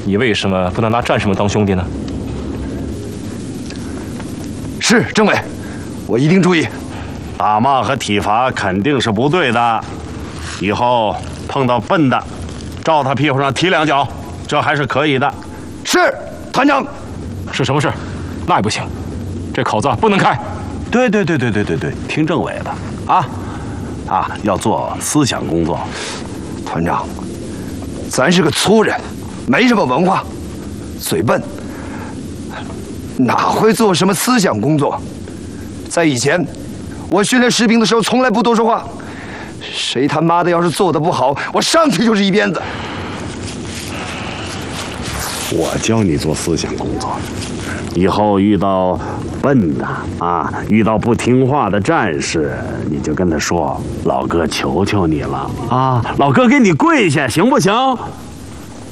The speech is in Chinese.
你为什么不能拿战士们当兄弟呢？ 是政委，我一定注意。 打骂和体罚肯定是不对的，以后碰到笨的，照他屁股上踢2脚，这还是可以的。 是，团长。 是什么事？那也不行，这口子不能开。 对，听政委的啊，要做思想工作。 团长，咱是个粗人，没什么文化，嘴笨，哪会做什么思想工作？在以前，我训练士兵的时候从来不多说话，谁他妈的要是做得不好，我上去就是一鞭子。 我教你做思想工作，以后遇到笨的遇到不听话的战士，你就跟他说：“老哥，求求你了啊，老哥给你跪下，行不行？”